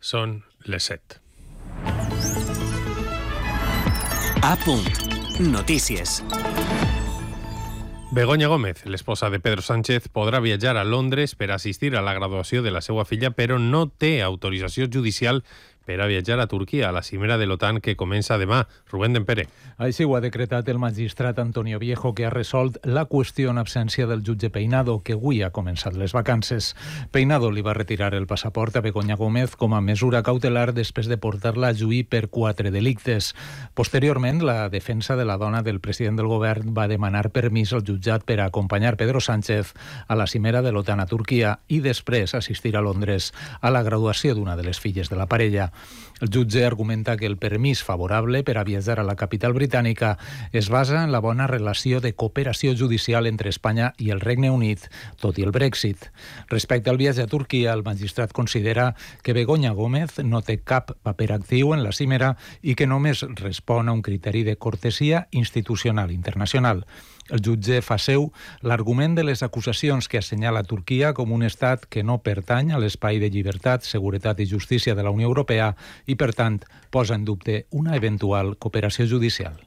Són les 7. A punt. Notícies. Begoña Gómez, l'esposa de Pedro Sánchez, podrà viatjar a Londres per assistir a la graduació de la seva filla, però no té autorització judicial per a viatjar a Turquia, a la cimera de l'OTAN que comença demà. Rubén Dempere. Així ho ha decretat el magistrat Antonio Viejo, que ha resolt la qüestió en absència del jutge Peinado, que avui ha començat les vacances. Peinado li va retirar el passaport a Begoña Gómez com a mesura cautelar després de portar-la a juí per 4 delictes. Posteriorment, la defensa de la dona del president del govern va demanar permís al jutjat per a acompanyar Pedro Sánchez a la cimera de l'OTAN a Turquia i després assistir a Londres a la graduació d'una de les filles de la parella. El jutge argumenta que el permís favorable per a viatjar a la capital britànica es basa en la bona relació de cooperació judicial entre Espanya i el Regne Unit, tot i el Brexit. Respecte al viatge a Turquia, el magistrat considera que Begoña Gómez no té cap paper actiu en la cimera i que només respon a un criteri de cortesia institucional internacional. El jutge fa seu l'argument de les acusacions que assenyala Turquia com un estat que no pertany a l'espai de llibertat, seguretat i justícia de la Unió Europea i, per tant, posa en dubte una eventual cooperació judicial.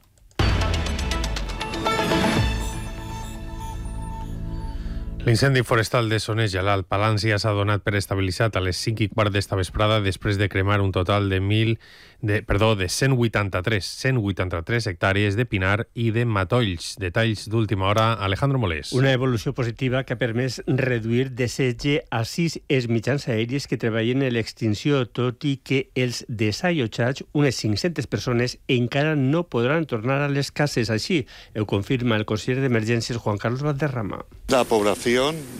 L'incendi forestal de Soneja, l'Alt Palància, s'ha donat per estabilitzat a les 5:15 d'esta vesprada després de cremar un total de 183 hectàrees de pinar i de matolls. Detalls d'última hora, Alejandro Molés. Una evolució positiva que ha permès reduir de 16 a 6 els mitjans aèris que treballen en l'extinció, tot i que els desallotjats, unes 500 persones, encara no podran tornar a les cases. Així ho confirma el conseller d'Emergències, Juan Carlos Valderrama. La población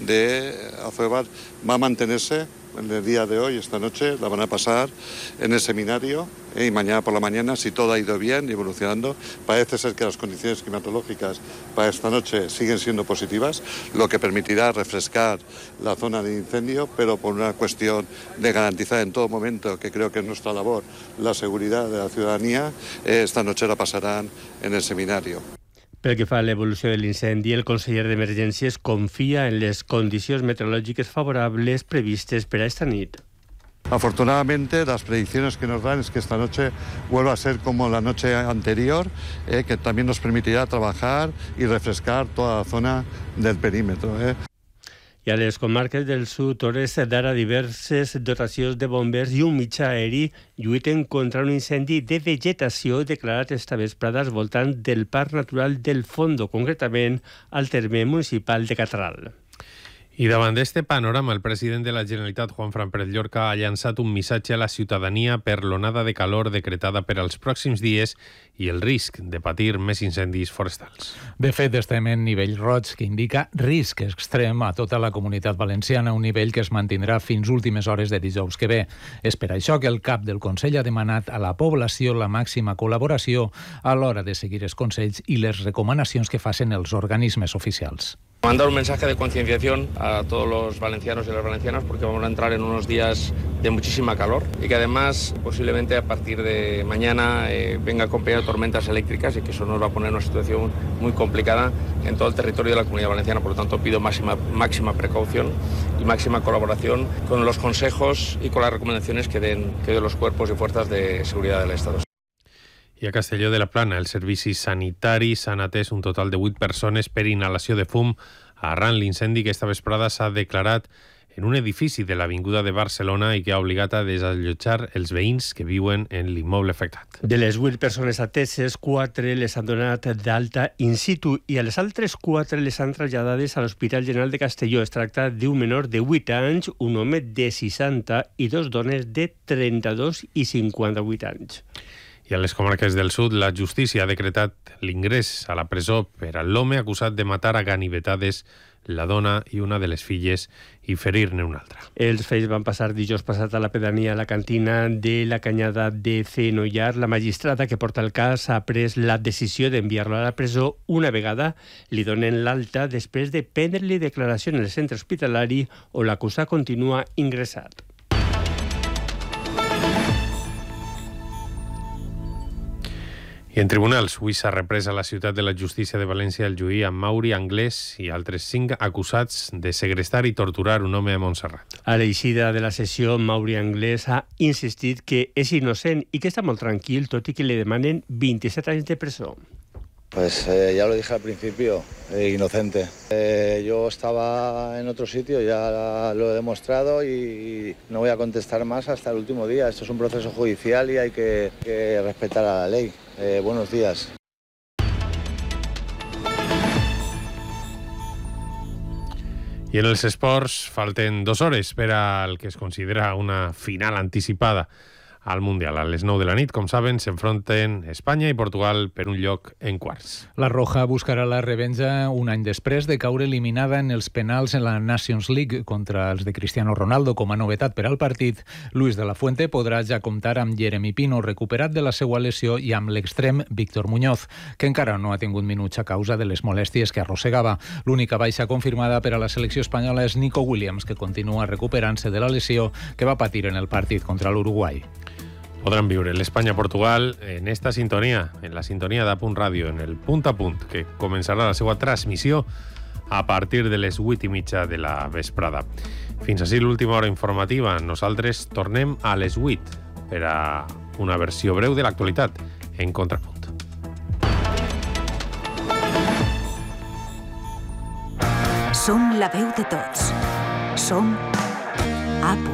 de Azoguebar va a mantenerse en el día de hoy, esta noche, la van a pasar en el seminario y mañana por la mañana, si todo ha ido bien y evolucionando. Parece ser que las condiciones climatológicas para esta noche siguen siendo positivas, lo que permitirá refrescar la zona de incendio, pero por una cuestión de garantizar en todo momento, que creo que es nuestra labor, la seguridad de la ciudadanía, esta noche la pasarán en el seminario. Pel que fa a l'evolució de l'incendi, el conseller d'Emergències confia en les condicions meteorològiques favorables previstes per a esta nit. Afortunadamente, las predicciones que nos dan es que esta noche vuelva a ser como la noche anterior, que también nos permitirá trabajar y refrescar toda la zona del perímetro. I a les comarques del sud, hores d'ara, diverses dotacions de bombers i un mitjà aeri lluiten contra un incendi de vegetació declarat esta vesprada al voltant del Parc Natural del Fondo, concretament al terme municipal de Catral. I davant d'este panorama, el president de la Generalitat, Juanfran Pérez Llorca, ha llançat un missatge a la ciutadania per l'onada de calor decretada per als pròxims dies i el risc de patir més incendis forestals. De fet, estem en nivell roig, que indica risc extrem a tota la comunitat valenciana, un nivell que es mantindrà fins últimes hores de dijous que ve. És per això que el cap del Consell ha demanat a la població la màxima col·laboració a l'hora de seguir els consells i les recomanacions que facin els organismes oficials. Mandar un mensaje de concienciación a todos los valencianos y las valencianas, porque vamos a entrar en unos días de muchísima calor y que además posiblemente a partir de mañana venga acompañado de tormentas eléctricas y que eso nos va a poner en una situación muy complicada en todo el territorio de la Comunidad Valenciana. Por lo tanto, pido máxima precaución y máxima colaboración con los consejos y con las recomendaciones que den los cuerpos y fuerzas de seguridad del Estado. I a Castelló de la Plana, els servicis sanitaris han atès un total de 8 persones per inhalació de fum arran l'incendi que esta vesprada s'ha declarat en un edifici de l'Avinguda de Barcelona i que ha obligat a desallotjar els veïns que viuen en l'immoble afectat. De les 8 persones ateses, 4 les han donat d'alta in situ i a les altres 4 les han traslladades a l'Hospital General de Castelló. Es tracta d'un menor de 8 anys, un home de 60 i 2 dones de 32 i 58 anys. I a les comarques del sud, la justícia ha decretat l'ingrés a la presó per a l'home acusat de matar a ganivetades la dona i una de les filles i ferir-ne una altra. Els fets van passar dijous passat a la pedania La Cantina de la Canyada de Cenollar. La magistrada que porta el cas ha pres la decisió d'enviar-lo a la presó una vegada li donen l'alta després de prendre-li declaració en el centre hospitalari on l'acusat continua ingressat. I I en tribunals, avui s'ha reprès a la ciutat de la justícia de València el juí amb Mauri, Anglès i altres 5 acusats de segrestar i torturar un home a Montserrat. A l'eixida de la sessió, Mauri Anglès ha insistit que és innocent i que està molt tranquil, tot i que li demanen 27 anys de presó. Pues ya lo dije al principio, inocente. Yo estaba en otro sitio, ya lo he demostrado y no voy a contestar más hasta el último día. Esto es un proceso judicial y hay que respetar a la ley. Buenos días. I en els esports falten 2 hores per al que es considera una final anticipada al Mundial. A les 9 de la nit, com saben, s'enfronten Espanya i Portugal per un lloc en quarts. La Roja buscarà la revenja un any després de caure eliminada en els penals en la Nations League contra els de Cristiano Ronaldo. Com a novetat per al partit, Luis de la Fuente podrà ja comptar amb Jeremy Pino, recuperat de la seva lesió, i amb l'extrem Víctor Muñoz, que encara no ha tingut minuts a causa de les molèsties que arrossegava. L'única baixa confirmada per a la selecció espanyola és Nico Williams, que continua recuperant-se de la lesió que va patir en el partit contra l'Uruguai. Podran viure l'Espanya-Portugal en esta sintonia, en la sintonia d'Apunt Ràdio, en el Punt a Punt, que començarà la seva transmissió a partir de les 8:30 de la vesprada. Fins així l'última hora informativa. Nosaltres tornem a les 8 per a una versió breu de l'actualitat en Contrapunt. Som la veu de tots. Som a punt.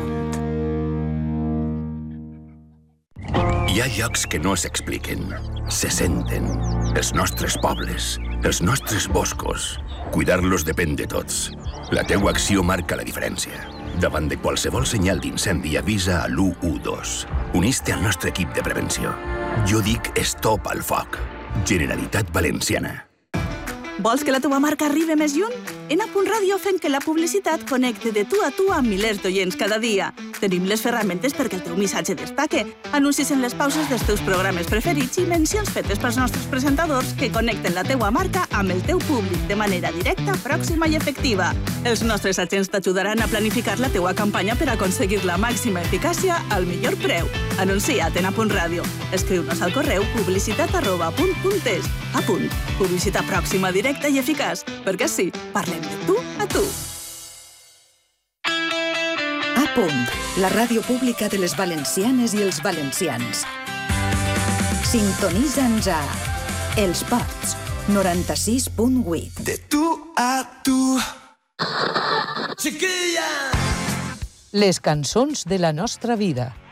Hi ha llocs que no s'expliquen, se senten. Els nostres pobles, els nostres boscos. Cuidar-los depèn de tots. La teua acció marca la diferència. Davant de qualsevol senyal d'incendi, avisa a l'112. Unís-te al nostre equip de prevenció. Jo dic stop al foc. Generalitat Valenciana. Vols que la teva marca arribi més lluny? En Apunt Ràdio fem que la publicitat connecte de tu a tu amb milers d'oients cada dia. Tenim les ferramentes perquè el teu missatge destaque, anuncis en les pauses dels teus programes preferits i mencions fetes pels nostres presentadors que connecten la teua marca amb el teu públic de manera directa, pròxima i efectiva. Els nostres agents t'ajudaran a planificar la teua campanya per aconseguir la màxima eficàcia al millor preu. Anuncia't en Apunt Ràdio. Escriu-nos al correu publicitat@apunt.es. Apunt. Publicitat pròxima, directa i eficaç. Perquè sí, parlem de tu a tu. A Punt, la ràdio pública de les valencianes i els valencians. Sintonitza'ns a Els Pots, 96.8. De tu a tu. Chiquilla! Les cançons de la nostra vida.